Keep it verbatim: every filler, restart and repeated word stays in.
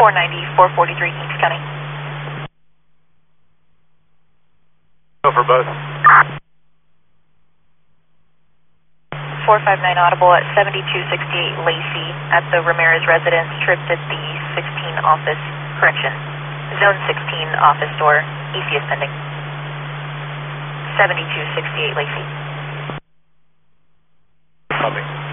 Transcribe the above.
four ninety, four forty-three, Kings County. Go for both. four five nine audible at seventy-two sixty-eight Lacey at the Ramirez residence, tripped at the sixteen office, correction, zone sixteen office door, E C S pending. seventy-two sixty-eight Lacey. Copy.